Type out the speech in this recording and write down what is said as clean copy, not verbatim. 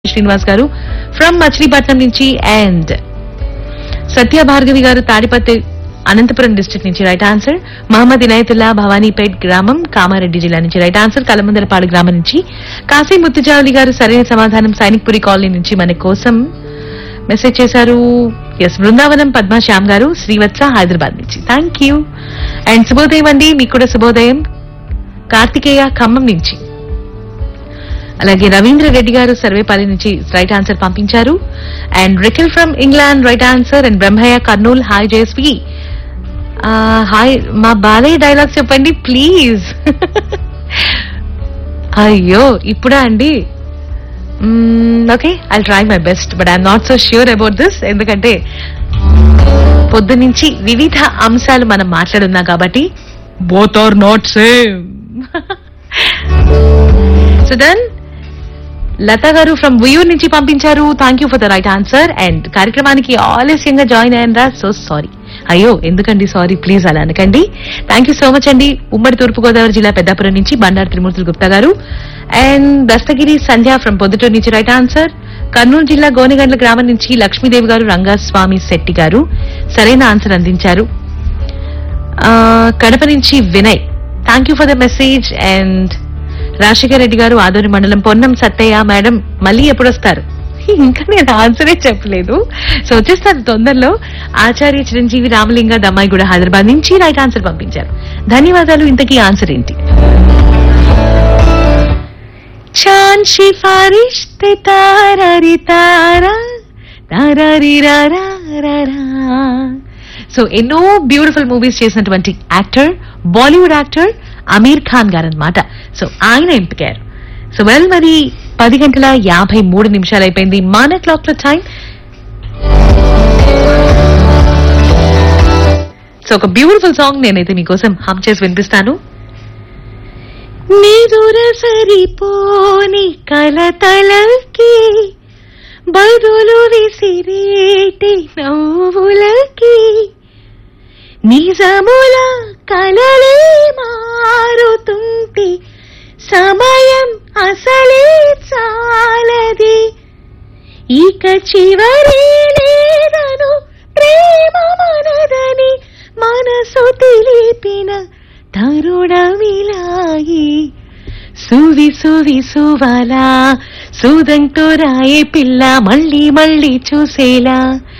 శ్రీనివాస్ గారు ఫ్రమ్ మచిలీపట్నం నుంచి అండ్ సత్య భార్గవి గారు తాడిపత్రి అనంతపురం డిస్ట్రిక్ట్ నుంచి రైట్ ఆన్సర్. మహమ్మద్ ఇనాయతుల్లా భవానీపేట్ గ్రామం కామారెడ్డి జిల్లా నుంచి రైట్ ఆన్సర్. కలమందలపాడు గ్రామం నుంచి కాశీ ముత్తుజావలి గారు సరైన సమాధానం. సైనిక్పురి కాలనీ నుంచి మన కోసం మెసేజ్ చేశారు. ఎస్ బృందావనం పద్మాశ్యామ్ గారు శ్రీవత్స హైదరాబాద్ నుంచి థ్యాంక్ యూ. అండ్ శుభోదయం అండి, మీకు కూడా శుభోదయం. కార్తికేయ ఖమ్మం నుంచి, అలాగే రవీంద్ర రెడ్డి గారు సర్వేపల్లి నుంచి రైట్ ఆన్సర్ పంపించారు. And రికిల్ from England right answer. And Brahmaiah Kurnool hi Jayaswi hi, మా బాలయ్య డైలాగ్స్ చెప్పండి ప్లీజ్. అయ్యో ఇప్పుడా అండి? Okay I try my best but I'm not so sure about this, ఎందుకంటే పొద్దు నుంచి వివిధ అంశాలు మనం మాట్లాడున్నాం కాబట్టి both are not same. So then Lata గారు ఫ్రమ్ ఉయ్యూర్ నుంచి పంపించారు. Thank you for the right answer. And కార్యక్రమానికి ఆలస్యంగా జాయిన్ అయ్యారా, సో సారీ. అయ్యో ఎందుకండి సారీ, ప్లీజ్ అలా అనకండి. థ్యాంక్ యూ సో మచ్ అండి. ఉమ్మడి తూర్పుగోదావరి జిల్లా పెద్దాపురం నుంచి బండారు త్రిమూర్తులు గుప్తా గారు. And Dastagiri Sandhya from Proddatur నుంచి రైట్ ఆన్సర్. కర్నూలు జిల్లా గోనెగండ్ల గ్రామం నుంచి లక్ష్మీదేవి గారు రంగస్వామి శెట్టి గారు సరైన ఆన్సర్ అందించారు. కడప నుంచి Vinay thank you for the message. And Rajasekhar Reddy గారు ఆదోని మండలం పొన్నం సత్తయ్య మేడం మళ్ళీ ఎప్పుడు వస్తారు? ఇంకా నేను ఆన్సరే చెప్పలేదు, సో వచ్చేస్తారు తొందరలో. ఆచార్య చిరంజీవి రామలింగ దమ్మాయిగూడ హైదరాబాద్ నుంచి రైట్ ఆన్సర్ పంపించారు. ధన్యవాదాలు. ఇంతకీ ఆన్సర్ ఏంటి? చాన్ సిఫారిష్ తారీ తారా తారీ రారా. సో ఎన్నో బ్యూటిఫుల్ మూవీస్ చేసినటువంటి యాక్టర్, బాలీవుడ్ యాక్టర్ అమీర్ ఖాన్ గారు అన్నమాట. సో ఆయన ఎంపికారు. సో వెల్ మరి 10:53 అయిపోయింది మన క్లాక్ లో టైం. సో ఒక బ్యూటిఫుల్ సాంగ్ నేనైతే మీకోసం హమ్ చేసి వినిపిస్తాను. నిదుర సరిపోని కలతలకి బదులు విసిరేటి నవ్వులకి నిజముల కలలే మారుతుంటే సమయం అసలే చాలది ఇక చివరి లేదను ప్రేమ మనదని మనసు తెలిపిన తరుణమిలాగి సువి సువి సువలా సుదంతో రాయే పిల్ల మళ్ళీ మళ్ళీ చూసేలా